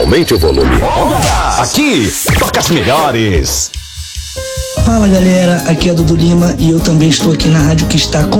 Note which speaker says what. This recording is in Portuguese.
Speaker 1: Aumente o volume. Aqui, toca as melhores.
Speaker 2: Fala galera, aqui é Dudu Lima e eu também estou aqui na rádio que está com